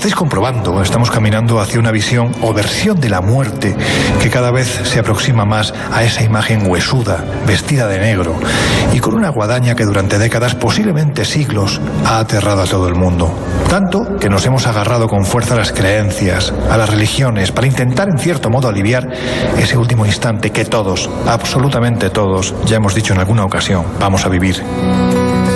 estáis comprobando, estamos caminando hacia una visión o versión de la muerte que cada vez se aproxima más a esa imagen huesuda, vestida de negro y con una guadaña que durante décadas, posiblemente siglos, ha aterrado a todo el mundo. Tanto que nos hemos agarrado con fuerza a las creencias, a las religiones, para intentar en cierto modo aliviar ese último instante que todos, absolutamente todos, ya hemos dicho en alguna ocasión, vamos a vivir.